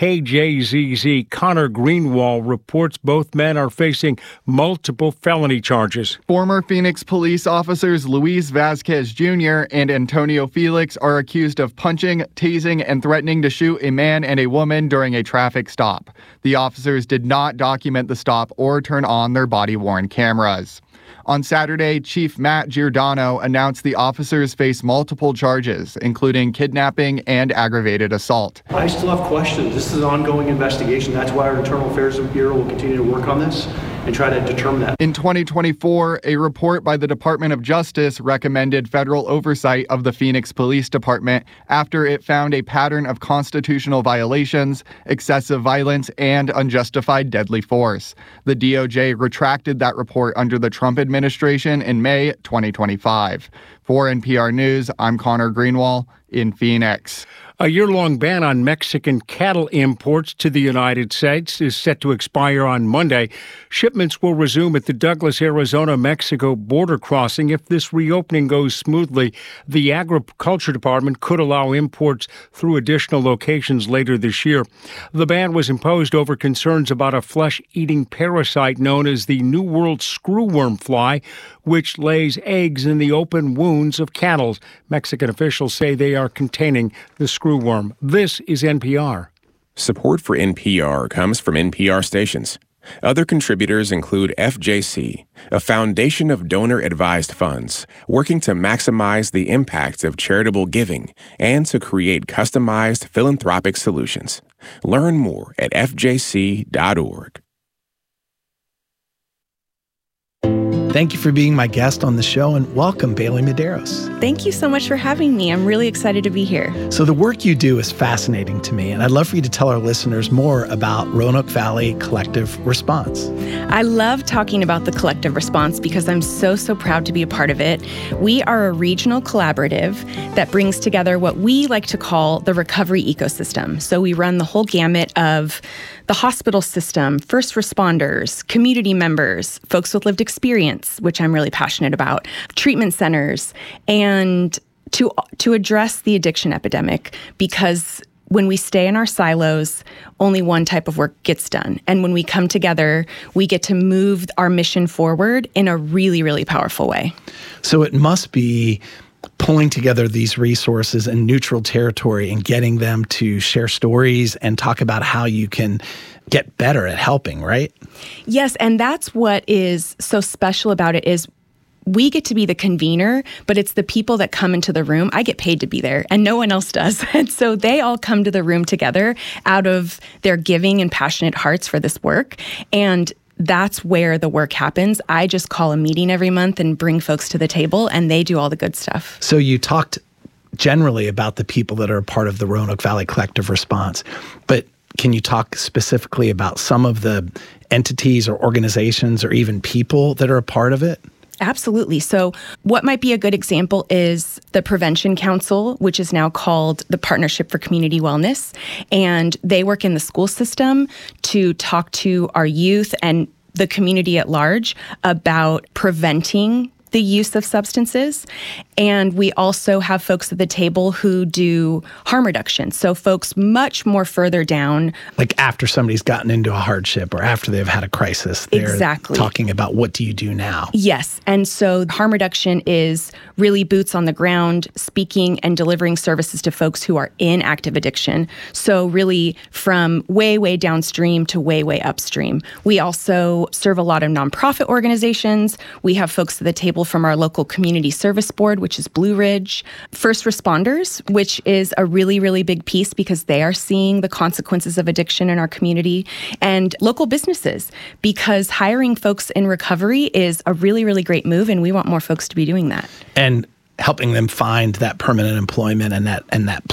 KJZZ Connor Greenwald reports both men are facing multiple felony charges. Former Phoenix police officers Luis Vasquez Jr. and Antonio Felix are accused of punching, tasing, and threatening to shoot a man and a woman during a traffic stop. The officers did not document the stop or turn on their body-worn cameras. On Saturday, Chief Matt Giordano announced the officers face multiple charges, including kidnapping and aggravated assault. I still have questions. This is an ongoing investigation. That's why our Internal Affairs Bureau will continue to work on this and try to determine that. In 2024, a report by the Department of Justice recommended federal oversight of the Phoenix Police Department after it found a pattern of constitutional violations, excessive violence, and unjustified deadly force. The DOJ retracted that report under the Trump administration in May 2025. For NPR News, I'm Connor Greenwald in Phoenix. A year-long ban on Mexican cattle imports to the United States is set to expire on Monday. Shipments will resume at the Douglas, Arizona-Mexico border crossing. If this reopening goes smoothly, the Agriculture Department could allow imports through additional locations later this year. The ban was imposed over concerns about a flesh-eating parasite known as the New World screwworm fly, which lays eggs in the open wounds of cattle. Mexican officials say they are containing the screwworm. This is NPR. Support for NPR comes from NPR stations. Other contributors include FJC, a foundation of donor-advised funds working to maximize the impact of charitable giving and to create customized philanthropic solutions. Learn more at fjc.org. Thank you for being my guest on the show, and welcome, Bailey Medeiros. Thank you so much for having me. I'm really excited to be here. So the work you do is fascinating to me, and I'd love for you to tell our listeners more about Roanoke Valley Collective Response. I love talking about the Collective Response because I'm so proud to be a part of it. We are a regional collaborative that brings together what we like to call the recovery ecosystem. So we run the whole gamut of the hospital system, first responders, community members, folks with lived experience, which I'm really passionate about, treatment centers, and to address the addiction epidemic, because when we stay in our silos, only one type of work gets done. And when we come together, we get to move our mission forward in a really powerful way. So it must be pulling together these resources in neutral territory and getting them to share stories and talk about how you can get better at helping, right? Yes, and that's what is so special about it is we get to be the convener, but it's the people that come into the room. I get paid to be there, and no one else does. And so they all come to the room together out of their giving and passionate hearts for this work. And that's where the work happens. I just call a meeting every month and bring folks to the table, and they do all the good stuff. So you talked generally about the people that are a part of the Roanoke Valley Collective Response, but can you talk specifically about some of the entities or organizations or even people that are a part of it? Absolutely. So what might be a good example is the Prevention Council, which is now called the Partnership for Community Wellness. And they work in the school system to talk to our youth and the community at large about preventing the use of substances. And we also have folks at the table who do harm reduction. So folks much more further down. Like after somebody's gotten into a hardship or after they've had a crisis, they're exactly talking about what do you do now? Yes. And so harm reduction is really boots on the ground, speaking and delivering services to folks who are in active addiction. So really from way downstream to way upstream. We also serve a lot of nonprofit organizations. We have folks at the table from our local community service board, which is Blue Ridge, first responders, which is a really big piece because they are seeing the consequences of addiction in our community, and local businesses, because hiring folks in recovery is a really great move, and we want more folks to be doing that. And helping them find that permanent employment and that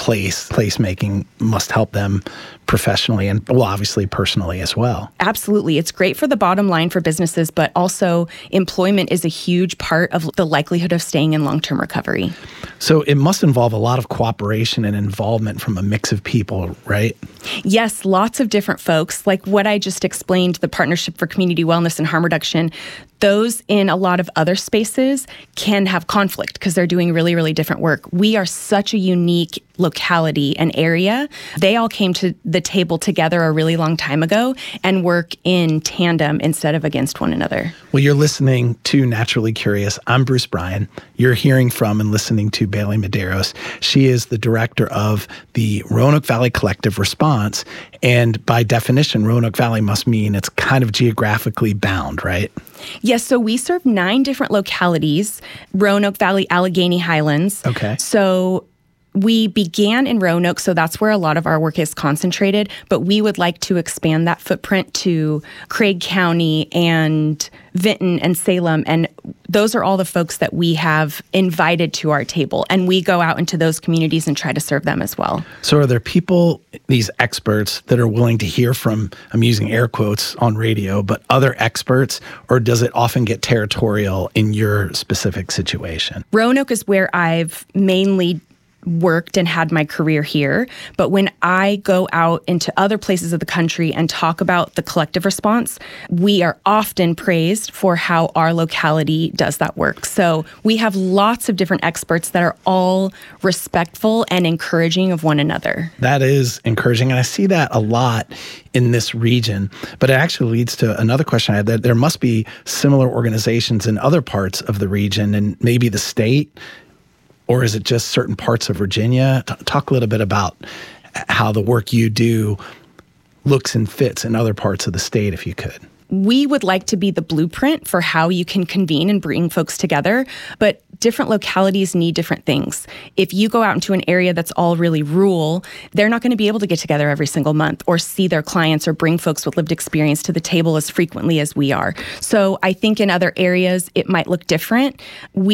placemaking must help them professionally and, well, obviously personally as well. Absolutely. It's great for the bottom line for businesses, but also employment is a huge part of the likelihood of staying in long-term recovery. So it must involve a lot of cooperation and involvement from a mix of people, right? Yes, lots of different folks. Like what I just explained, the Partnership for Community Wellness and Harm Reduction, those in a lot of other spaces can have conflict because they're doing really different work. We are such a unique locality and area. They all came to the the table together a really long time ago and work in tandem instead of against one another. Well, you're listening to Naturally Curious. I'm Bruce Bryan. You're hearing from and listening to Bailey Medeiros. She is the director of the Roanoke Valley Collective Response. And by definition, Roanoke Valley must mean it's kind of geographically bound, right? Yes, so we serve 9 different localities, Roanoke Valley, Allegheny Highlands. Okay. So we began in Roanoke, so that's where a lot of our work is concentrated, but we would like to expand that footprint to Craig County and Vinton and Salem, and those are all the folks that we have invited to our table, and we go out into those communities and try to serve them as well. So are there people, these experts, that are willing to hear from, I'm using air quotes on radio, but other experts, or does it often get territorial in your specific situation? Roanoke is where I've mainly worked and had my career here. But when I go out into other places of the country and talk about the collective response, we are often praised for how our locality does that work. So we have lots of different experts that are all respectful and encouraging of one another. That is encouraging. And I see that a lot in this region. But it actually leads to another question I had. That there must be similar organizations in other parts of the region and maybe the state. Or is it just certain parts of Virginia? Talk a little bit about how the work you do looks and fits in other parts of the state, if you could. We would like to be the blueprint for how you can convene and bring folks together, but different localities need different things. If you go out into an area that's all really rural, they're not going to be able to get together every single month or see their clients or bring folks with lived experience to the table as frequently as we are. So I think in other areas, it might look different.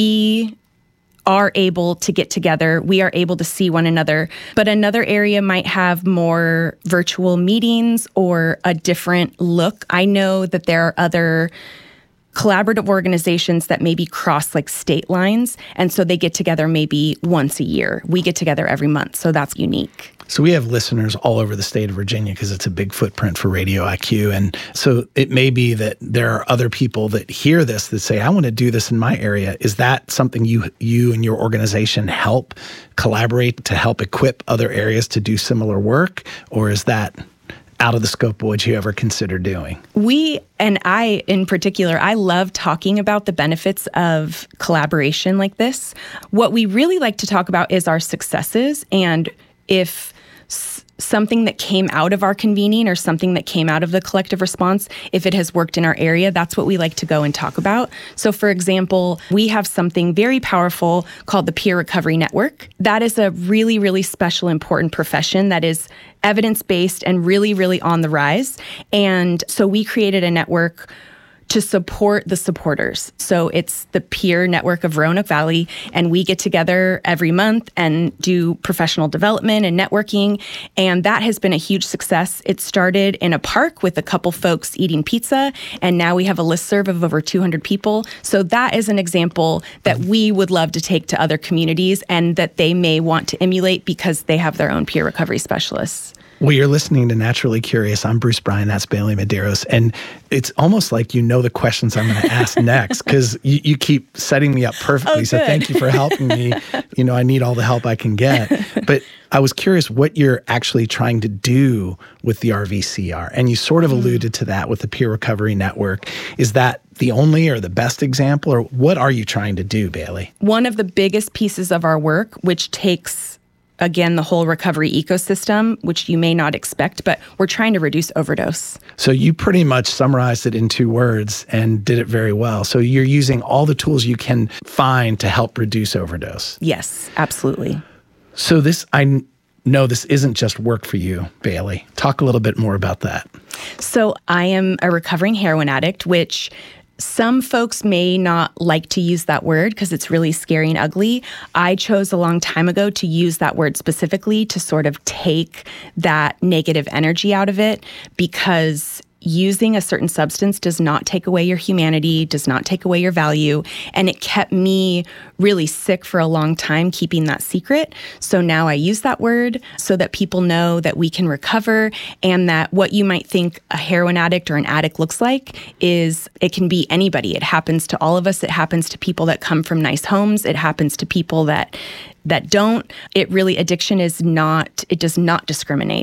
We are able to get together. We are able to see one another. But another area might have more virtual meetings or a different look. I know that there are other collaborative organizations that maybe cross like state lines. And so they get together maybe once a year. We get together every month. So that's unique. So we have listeners all over the state of Virginia because it's a big footprint for Radio IQ. And so it may be that there are other people that hear this that say, I want to do this in my area. Is that something you and your organization help collaborate to help equip other areas to do similar work? Or is that out of the scope of what you ever consider doing? We, and I in particular, I love talking about the benefits of collaboration like this. What we really like to talk about is our successes, and if something that came out of our convening or something that came out of the collective response, if it has worked in our area, that's what we like to go and talk about. So for example, we have something very powerful called the Peer Recovery Network. That is a really, really special, important profession that is evidence-based and really, really on the rise. And so we created a network to support the supporters. So it's the peer network of Roanoke Valley, and we get together every month and do professional development and networking, and that has been a huge success. It started in a park with a couple folks eating pizza, and now we have a listserv of over 200 people. So that is an example that we would love to take to other communities and that they may want to emulate because they have their own peer recovery specialists. Well, you're listening to Naturally Curious. I'm Bruce Bryan. That's Bailey Medeiros. And it's almost like you know the questions I'm going to ask next because you keep setting me up perfectly. So thank you for helping me. You know, I need all the help I can get. But I was curious what you're actually trying to do with the RVCR. And you sort of alluded to that with the Peer Recovery Network. Is that the only or the best example? Or what are you trying to do, Bailey? One of the biggest pieces of our work, which takes again, the whole recovery ecosystem, which you may not expect, but we're trying to reduce overdose. So you pretty much summarized it in 2 words and did it very well. So you're using all the tools you can find to help reduce overdose. Yes, absolutely. So I know this isn't just work for you, Bailey. Talk a little bit more about that. So I am a recovering heroin addict, which some folks may not like to use that word because it's really scary and ugly. I chose a long time ago to use that word specifically to sort of take that negative energy out of it, because using a certain substance does not take away your humanity, does not take away your value. And it kept me really sick for a long time, keeping that secret. So now I use that word so that people know that we can recover, and that what you might think a heroin addict or an addict looks like is it can be anybody. It happens to all of us. It happens to people that come from nice homes. It happens to people that don't. It really, addiction is not, it does not discriminate.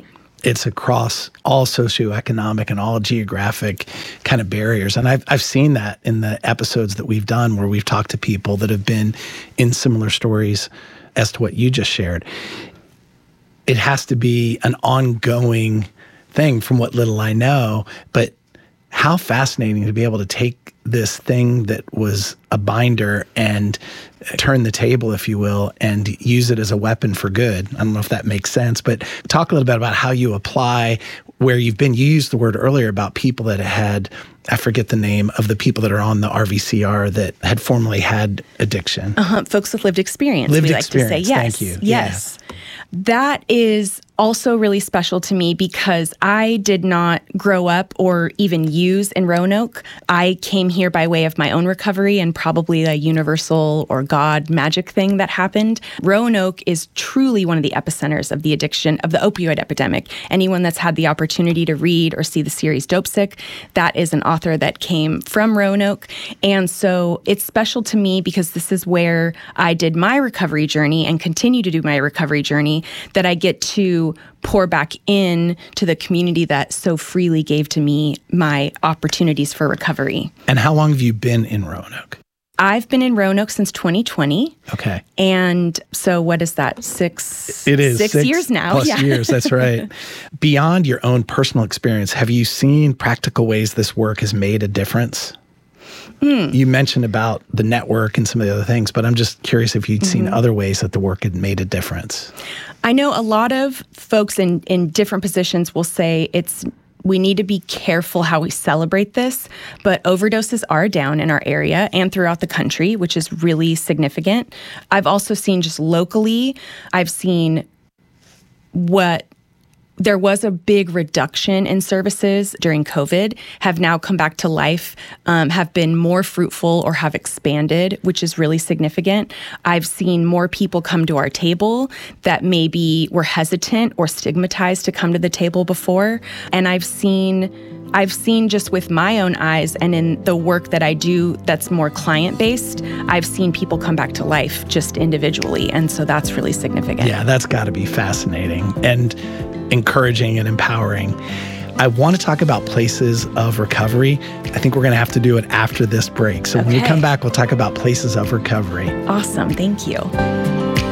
It's across all socioeconomic and all geographic kind of barriers. And I've seen that in the episodes that we've done where we've talked to people that have been in similar stories as to what you just shared. It has to be an ongoing thing from what little I know, but how fascinating to be able to take this thing that was a binder and turn the table, if you will, and use it as a weapon for good. I don't know if that makes sense, but talk a little bit about how you apply where you've been. You used the word earlier about people that had, I forget the name of the people that are on the RVCR that had formerly had addiction. Folks with lived experience, lived we experience. Like to say. Yes. Thank you. Yes. Yeah. That is also really special to me because I did not grow up or even use in Roanoke. I came here by way of my own recovery and probably a universal or God magic thing that happened. Roanoke is truly one of the epicenters of the addiction, of the opioid epidemic. Anyone that's had the opportunity to read or see the series Dopesick, that is an author that came from Roanoke. And so it's special to me because this is where I did my recovery journey and continue to do my recovery journey, that I get to pour back in to the community that so freely gave to me my opportunities for recovery. And how long have you been in Roanoke? I've been in Roanoke since 2020. Okay. And so what is that? Six years now. Plus years, that's right. Beyond your own personal experience, have you seen practical ways this work has made a difference? You mentioned about the network and some of the other things, but I'm just curious if you'd seen other ways that the work had made a difference. I know a lot of folks in different positions will say we need to be careful how we celebrate this, but overdoses are down in our area and throughout the country, which is really significant. I've also seen just locally, I've seen there was a big reduction in services during COVID, have now come back to life, have been more fruitful or have expanded, which is really significant. I've seen more people come to our table that maybe were hesitant or stigmatized to come to the table before. And I've seen just with my own eyes and in the work that I do that's more client-based, I've seen people come back to life just individually. And so that's really significant. Yeah, that's got to be fascinating and encouraging and empowering. I want to talk about places of recovery. I think we're going to have to do it after this break. So when we come back, we'll talk about places of recovery. Awesome. Thank you.